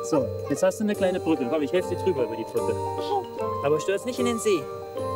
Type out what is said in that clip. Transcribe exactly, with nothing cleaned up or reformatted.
So, jetzt hast du eine kleine Brücke. Komm, ich helfe dir drüber über die Brücke. Aber stürz nicht in den See.